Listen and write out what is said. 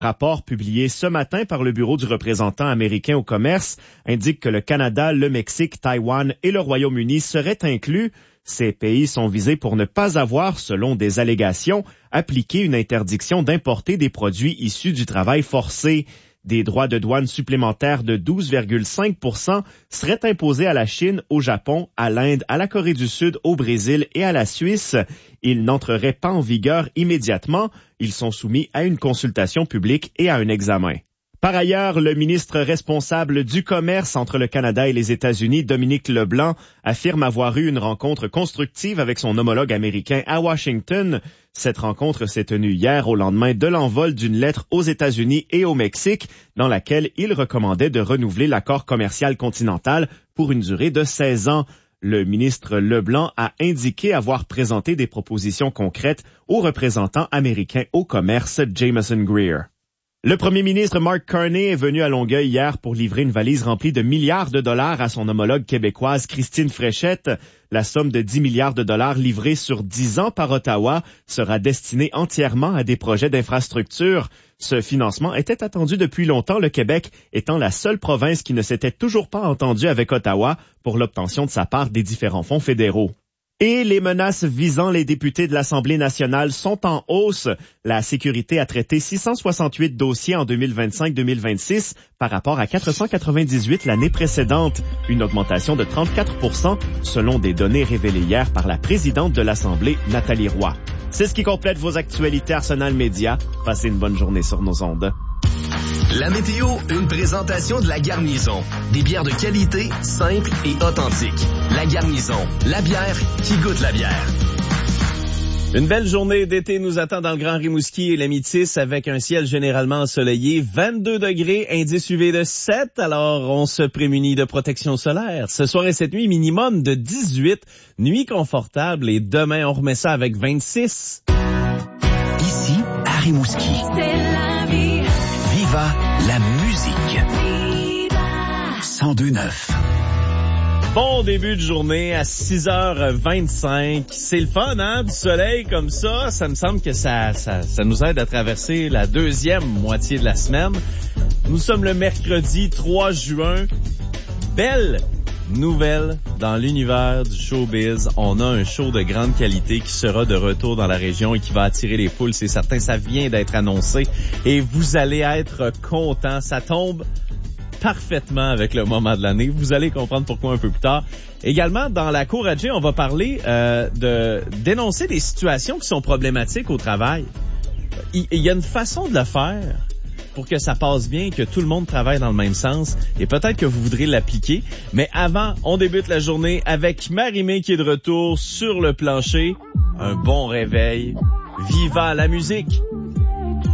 Rapport publié ce matin par le Bureau du représentant américain au commerce indique que le Canada, le Mexique, Taïwan et le Royaume-Uni seraient inclus. Ces pays sont visés pour ne pas avoir, selon des allégations, appliqué une interdiction d'importer des produits issus du travail forcé. Des droits de douane supplémentaires de 12,5 % seraient imposés à la Chine, au Japon, à l'Inde, à la Corée du Sud, au Brésil et à la Suisse. Ils n'entreraient pas en vigueur immédiatement. Ils sont soumis à une consultation publique et à un examen. Par ailleurs, le ministre responsable du commerce entre le Canada et les États-Unis, Dominique Leblanc, affirme avoir eu une rencontre constructive avec son homologue américain à Washington. Cette rencontre s'est tenue hier au lendemain de l'envol d'une lettre aux États-Unis et au Mexique, dans laquelle il recommandait de renouveler l'accord commercial continental pour une durée de 16 ans. Le ministre Leblanc a indiqué avoir présenté des propositions concrètes au représentant américain au commerce, Jameson Greer. Le premier ministre Mark Carney est venu à Longueuil hier pour livrer une valise remplie de milliards de dollars à son homologue québécoise Christine Fréchette. La somme de 10 milliards de dollars livrée sur 10 ans par Ottawa sera destinée entièrement à des projets d'infrastructure. Ce financement était attendu depuis longtemps, le Québec étant la seule province qui ne s'était toujours pas entendue avec Ottawa pour l'obtention de sa part des différents fonds fédéraux. Et les menaces visant les députés de l'Assemblée nationale sont en hausse. La sécurité a traité 668 dossiers en 2025-2026 par rapport à 498 l'année précédente, une augmentation de 34 % selon des données révélées hier par la présidente de l'Assemblée, Nathalie Roy. C'est ce qui complète vos actualités Arsenal Média. Passez une bonne journée sur nos ondes. La météo, une présentation de La Garnison. Des bières de qualité, simples et authentiques. La Garnison, la bière qui goûte la bière. Une belle journée d'été nous attend dans le Grand Rimouski et la Métis avec un ciel généralement ensoleillé. 22 degrés, indice UV de 7, alors on se prémunit de protection solaire. Ce soir et cette nuit, minimum de 18. Nuit confortable et demain, on remet ça avec 26. Ici, à Rimouski. C'est la vie. Viva la musique. 102.9. Bon début de journée à 6h25. C'est le fun, hein? Du soleil comme ça. Ça me semble que ça nous aide à traverser la deuxième moitié de la semaine. Nous sommes le mercredi 3 juin. Belle nouvelle dans l'univers du showbiz. On a un show de grande qualité qui sera de retour dans la région et qui va attirer les foules. C'est certain, ça vient d'être annoncé et vous allez être contents. Ça tombe parfaitement avec le moment de l'année. Vous allez comprendre pourquoi un peu plus tard. Également, dans la cour à Jay, on va parler de dénoncer des situations qui sont problématiques au travail. Il y a une façon de le faire pour que ça passe bien, que tout le monde travaille dans le même sens. Et peut-être que vous voudrez l'appliquer. Mais avant, on débute la journée avec Marie-Mé qui est de retour sur le plancher. Un bon réveil. Viva la musique!